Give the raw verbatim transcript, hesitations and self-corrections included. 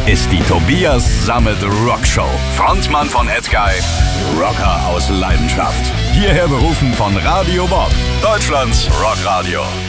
ist die Tobias Sammet Rockshow. Frontmann von Edguy, Rocker aus Leidenschaft. Hierher berufen von Radio Bob, Deutschlands Rockradio.